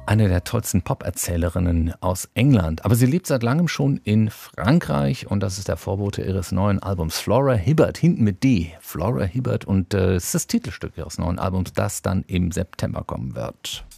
eine der tollsten Pop-Erzählerinnen aus England. Aber sie lebt seit langem schon in Frankreich und das ist der Vorbote ihres neuen Albums Flora Hibbert, hinten mit D. Flora Hibbert und es ist das Titelstück ihres neuen Albums, das dann im September kommen wird.